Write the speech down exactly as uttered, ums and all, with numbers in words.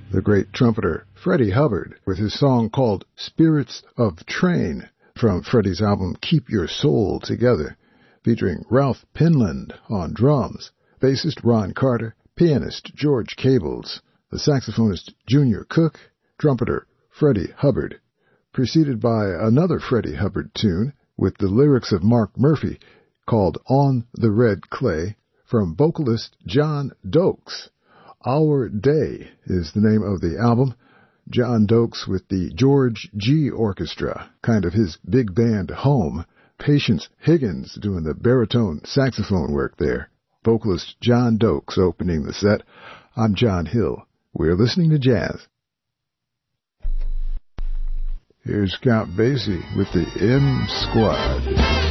the great trumpeter Freddie Hubbard with his song called Spirits of Train from Freddie's album Keep Your Soul Together, featuring Ralph Penland on drums, bassist Ron Carter, pianist George Cables, the saxophonist Junior Cook, trumpeter Freddie Hubbard, preceded by another Freddie Hubbard tune with the lyrics of Mark Murphy called On the Red Clay from vocalist John Dokes. Our Day is the name of the album. John Dokes with the George G. Orchestra, kind of his big band home. Patience Higgins doing the baritone saxophone work there. Vocalist John Dokes opening the set. I'm John Hill. We're listening to jazz. Here's Count Basie with the M Squad.